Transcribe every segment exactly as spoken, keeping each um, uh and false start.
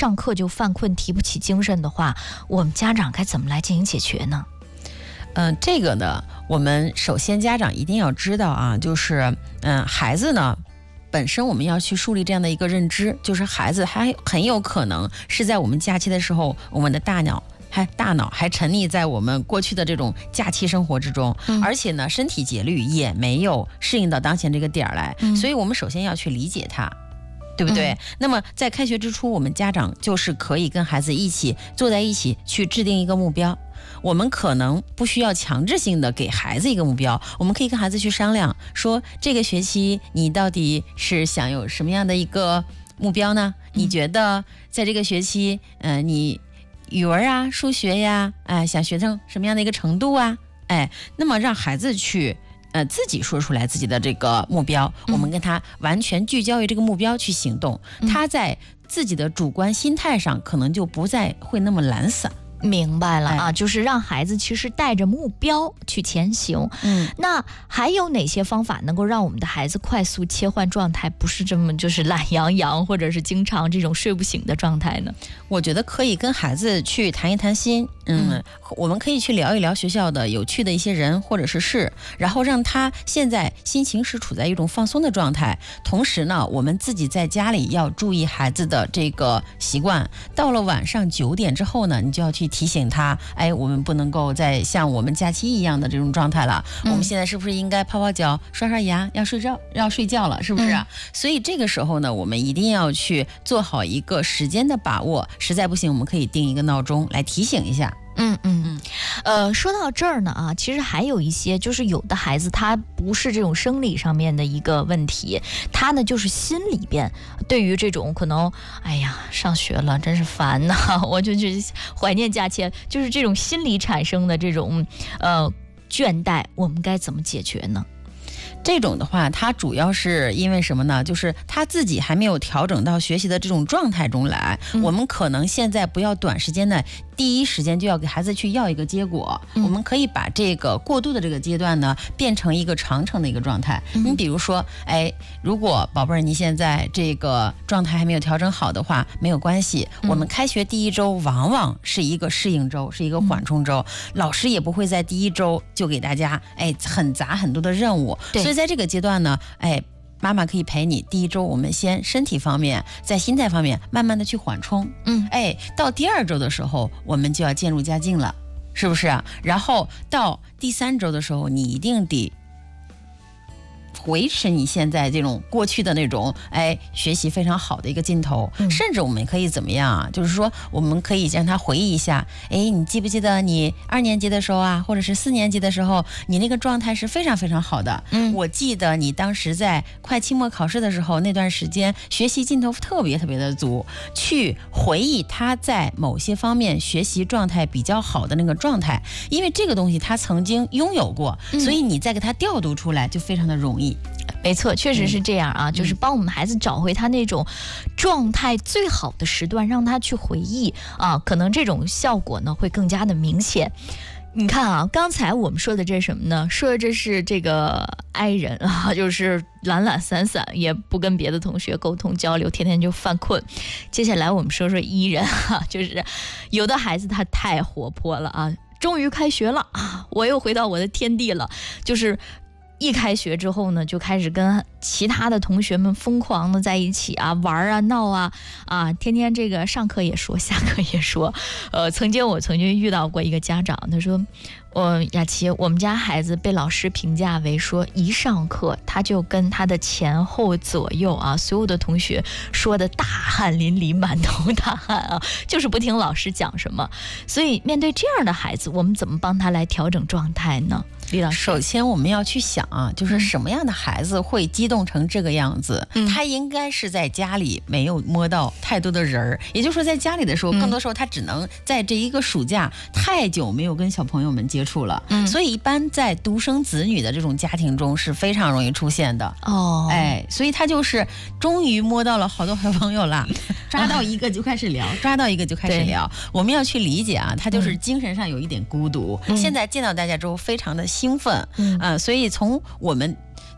上课就犯困提不起精神的话，我们家长该怎么来进行解决呢？ 嗯、呃，这个呢，我们首先家长一定要知道啊，就是嗯、呃，孩子呢本身我们要去树立这样的一个认知，就是孩子还很有可能是在我们假期的时候，我们的大脑还大脑还沉溺在我们过去的这种假期生活之中，嗯、而且呢，身体节律也没有适应到当前这个点儿来，嗯、所以我们首先要去理解它。对不对、嗯？那么在开学之初，我们家长就是可以跟孩子一起坐在一起去制定一个目标。我们可能不需要强制性的给孩子一个目标，我们可以跟孩子去商量，说这个学期你到底是想有什么样的一个目标呢？嗯、你觉得在这个学期，嗯、呃，你语文啊、数学呀，哎，想学成什么样的一个程度啊？哎，那么让孩子去。呃，自己说出来自己的这个目标、嗯，我们跟他完全聚焦于这个目标去行动，嗯、他在自己的主观心态上可能就不再会那么懒散。 明白了啊，就是让孩子其实带着目标去前行。嗯，那还有哪些方法能够让我们的孩子快速切换状态，不是这么就是懒洋洋，或者是经常这种睡不醒的状态呢？ 我觉得可以跟孩子去谈一谈心，嗯，嗯我们可以去聊一聊学校的有趣的一些人或者是事，然后让他现在心情是处在一种放松的状态。同时呢，我们自己在家里要注意孩子的这个习惯。到了晚上九点之后呢，你就要去提醒他，哎，我们不能够再像我们假期一样的这种状态了。嗯、我们现在是不是应该泡泡脚、刷刷牙，要睡觉，要睡觉了，是不是啊？嗯、所以这个时候呢，我们一定要去做好一个时间的把握。实在不行，我们可以定一个闹钟来提醒一下。 嗯嗯嗯，呃，说到这儿呢啊，其实还有一些，就是有的孩子他不是这种生理上面的一个问题，他呢就是心里边对于这种可能，哎呀，上学了真是烦呐、啊，我就去怀念假期，就是这种心理产生的这种呃倦怠，我们该怎么解决呢？ 这种的话，他主要是因为什么呢？就是他自己还没有调整到学习的这种状态中来。嗯、我们可能现在不要短时间内第一时间就要给孩子去要一个结果，嗯、我们可以把这个过渡的这个阶段呢，变成一个长程的一个状态。嗯、你比如说，哎，如果宝贝儿你现在这个状态还没有调整好的话，没有关系。嗯、我们开学第一周往往是一个适应周，是一个缓冲周，嗯、老师也不会在第一周就给大家哎很杂很多的任务。所以在这个阶段呢，哎，妈妈可以陪你。第一周我们先身体方面，在心态方面慢慢的去缓冲。嗯，哎，到第二周的时候，我们就要渐入佳境了，是不是啊？然后到第三周的时候，你一定得维持你现在这种过去的那种哎学习非常好的一个劲头，嗯、甚至我们可以怎么样啊？就是说我们可以让他回忆一下，哎，你记不记得你二年级的时候啊，或者是四年级的时候，你那个状态是非常非常好的。嗯，我记得你当时在快期末考试的时候，那段时间学习劲头特别特别的足，去回忆他在某些方面学习状态比较好的那个状态，因为这个东西他曾经拥有过，嗯、所以你再给他调度出来就非常的容易。 没错，确实是这样啊，嗯、就是帮我们孩子找回他那种状态最好的时段，让他去回忆啊，可能这种效果呢会更加的明显。你看啊，刚才我们说的这是什么呢？说的这是这个 I 人啊，就是懒懒散散，也不跟别的同学沟通交流，天天就犯困。接下来我们说说 E 人啊，就是有的孩子他太活泼了啊，终于开学了啊，我又回到我的天地了，就是一开学之后呢，就开始跟其他的同学们疯狂的在一起啊，玩啊闹啊啊，天天这个上课也说，下课也说。呃，曾经我曾经遇到过一个家长，他说，呃，雅琪，我们家孩子被老师评价为说，一上课他就跟他的前后左右啊，所有的同学说的大汗淋漓，满头大汗啊，就是不听老师讲什么。所以面对这样的孩子，我们怎么帮他来调整状态呢？李老师， 首先我们要去想啊，就是什么样的孩子会激动成这个样子？嗯、他应该是在家里没有摸到太多的人儿，也就是说，在家里的时候，嗯、更多时候他只能在这一个暑假太久没有跟小朋友们接触了，嗯、所以一般在独生子女的这种家庭中是非常容易出现的。哦，哎，所以他就是终于摸到了好多好朋友了，抓到一个就开始聊，抓到一个就开始聊。我们要去理解啊，他就是精神上有一点孤独，嗯、现在见到大家之后非常的兴奋，嗯、呃，所以从我们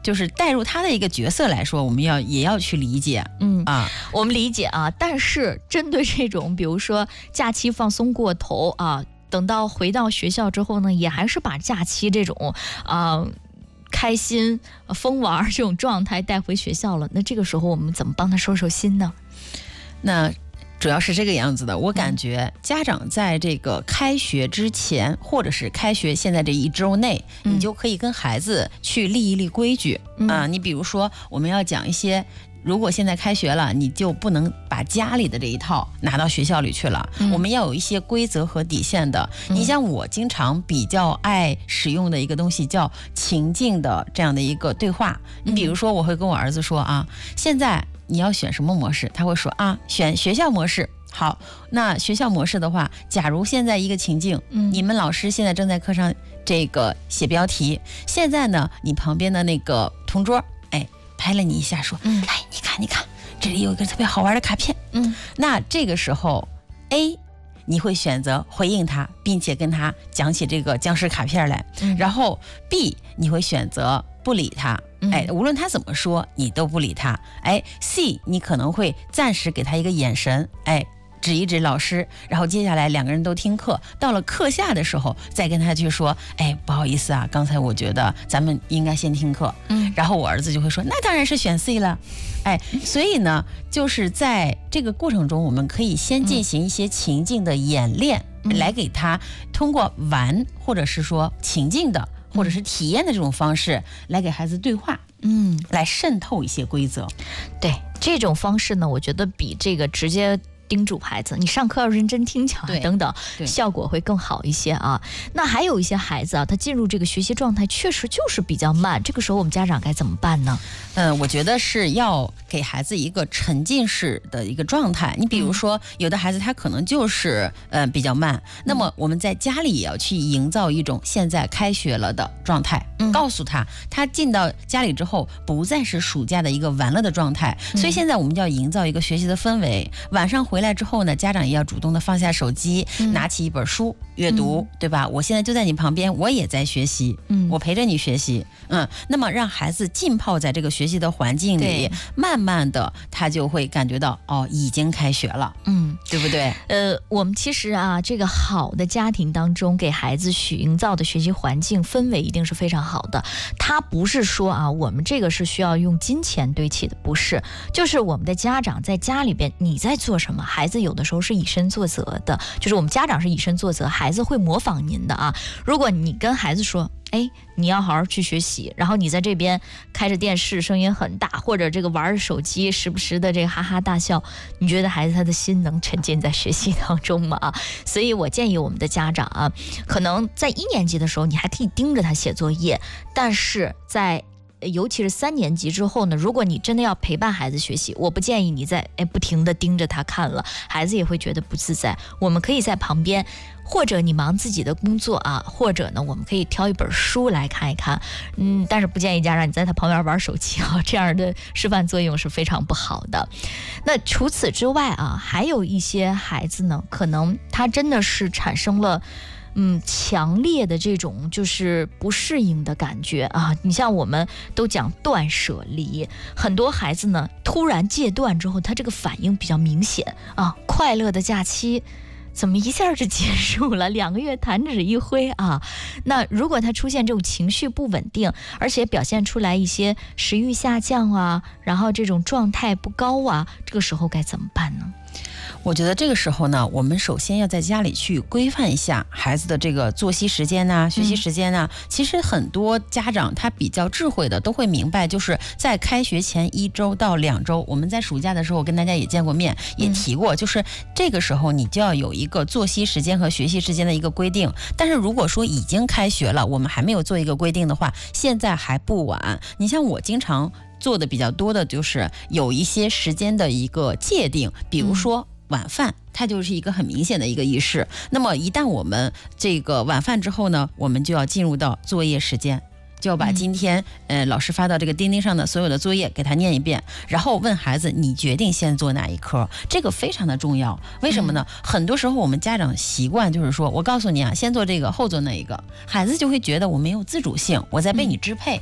就是带入他的一个角色来说，我们要也要去理解， 嗯啊， 我们理解啊，但是针对这种比如说假期放松过头啊，等到回到学校之后呢，也还是把假期这种啊开心疯玩这种状态带回学校了，那这个时候我们怎么帮他收收心呢？ 那主要是这个样子的，我感觉家长在这个开学之前，或者是开学现在这一周内， 嗯、 你就可以跟孩子去立一立规矩、嗯、啊。你比如说，我们要讲一些，如果现在开学了，你就不能把家里的这一套拿到学校里去了。嗯、我们要有一些规则和底线的。嗯、你像我经常比较爱使用的一个东西叫情境的这样的一个对话。你比如说，我会跟我儿子说啊，现在你要选什么模式？他会说啊，选学校模式。好，那学校模式的话，假如现在一个情境，嗯，你们老师现在正在课上这个写标题，现在呢，你旁边的那个同桌，哎，拍了你一下，说，嗯，哎，你看，你看，这里有一个特别好玩的卡片，嗯，那这个时候 A。你会选择回应他，并且跟他讲起这个僵尸卡片来，嗯、然后 B 你会选择不理他，哎，无论他怎么说，你都不理他，哎 C 你可能会暂时给他一个眼神，哎。指一指老师，然后接下来两个人都听课，到了课下的时候再跟他去说，哎，不好意思啊，刚才我觉得咱们应该先听课，嗯，然后我儿子就会说，那当然是选 C 了，哎，所以呢，就是在这个过程中，我们可以先进行一些情境的演练，嗯、来给他通过玩或者是说情境的或者是体验的这种方式来给孩子对话，嗯，来渗透一些规则。 对，这种方式呢，我觉得比这个直接叮嘱孩子你上课要认真听讲等等，效果会更好一些啊。那还有一些孩子啊，他进入这个学习状态确实就是比较慢，这个时候我们家长该怎么办呢？ 嗯，我觉得是要给孩子一个沉浸式的一个状态。你比如说，嗯、有的孩子他可能就是呃比较慢，那么我们在家里也要去营造一种现在开学了的状态，嗯、告诉他，他进到家里之后不再是暑假的一个玩乐的状态，嗯、所以现在我们就要营造一个学习的氛围。晚上回来之后呢，家长也要主动的放下手机，嗯、拿起一本书阅读，嗯、对吧？我现在就在你旁边，我也在学习，嗯，我陪着你学习，嗯，那么让孩子浸泡在这个学习的环境里，慢慢的他就会感觉到哦，已经开学了，嗯，对不对？ 呃，我们其实啊，这个好的家庭当中给孩子去营造的学习环境氛围一定是非常好的。他不是说啊，我们这个是需要用金钱堆砌的，不是，就是我们的家长在家里边你在做什么，孩子有的时候是以身作则的，就是我们家长是以身作则，孩子会模仿您的啊。如果你跟孩子说，哎，你要好好去学习，然后你在这边开着电视声音很大，或者这个玩手机时不时的这个哈哈大笑，你觉得孩子他的心能沉浸在学习当中吗？啊，所以我建议我们的家长啊，可能在一年级的时候你还可以盯着他写作业，但是在尤其是三年级之后呢，如果你真的要陪伴孩子学习，我不建议你在哎不停的盯着他看了，孩子也会觉得不自在。我们可以在旁边，或者你忙自己的工作啊，或者呢我们可以挑一本书来看一看，嗯，但是不建议家长你在他旁边玩手机啊，这样的示范作用是非常不好的。那除此之外啊，还有一些孩子呢，可能他真的是产生了嗯，强烈的这种就是不适应的感觉啊！你像我们都讲断舍离，很多孩子呢突然戒断之后，他这个反应比较明显啊。快乐的假期怎么一下就结束了？两个月弹指一挥啊！那如果他出现这种情绪不稳定，而且表现出来一些食欲下降啊，然后这种状态不高啊，这个时候该怎么办呢？ 我觉得这个时候呢，我们首先要在家里去规范一下孩子的这个作息时间呐、学习时间呐。嗯、其实很多家长他比较智慧的都会明白，就是在开学前一周到两周，我们在暑假的时候跟大家也见过面，也提过，就是这个时候你就要有一个作息时间和学习时间的一个规定。但是如果说已经开学了，我们还没有做一个规定的话，现在还不晚。你像我经常做的比较多的就是有一些时间的一个界定，比如说、嗯晚饭它就是一个很明显的一个仪式，那么一旦我们这个晚饭之后呢，我们就要进入到作业时间，就要把今天、嗯、呃老师发到这个钉钉上的所有的作业给他念一遍，然后问孩子你决定先做哪一科，这个非常的重要。为什么呢？嗯、很多时候我们家长习惯就是说我告诉你啊，先做这个后做那一个，孩子就会觉得我没有自主性，我在被你支配。嗯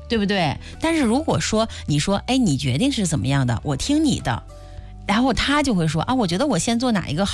对不对？但是如果说你说，哎，你决定是怎么样的，我听你的，然后他就会说啊，我觉得我先做哪一个好。